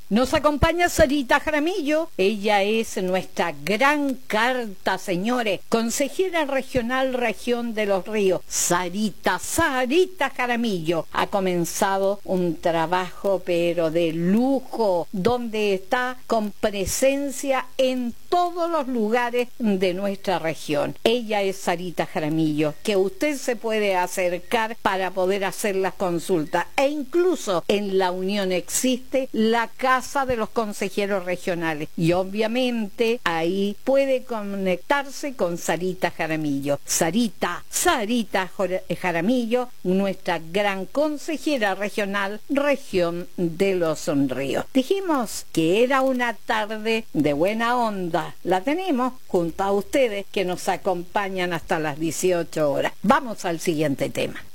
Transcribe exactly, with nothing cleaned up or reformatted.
Nos acompaña Sarita Jaramillo, ella es nuestra gran carta, señores, consejera regional región de Los Ríos. Sarita, Sarita Jaramillo, ha comenzado un trabajo pero de lujo, donde está con presencia en todos los lugares de nuestra región. Ella es Sarita Jaramillo, que usted se puede acercar para poder hacer las consultas, e incluso en la Unión existe la casa de los consejeros regionales y obviamente ahí puede conectarse con Sarita Jaramillo. Sarita, Sarita Jaramillo, nuestra gran consejera regional, región de Los Ríos. Dijimos que era una tarde de buena onda. La tenemos junto a ustedes que nos acompañan hasta las dieciocho horas. Vamos al siguiente tema.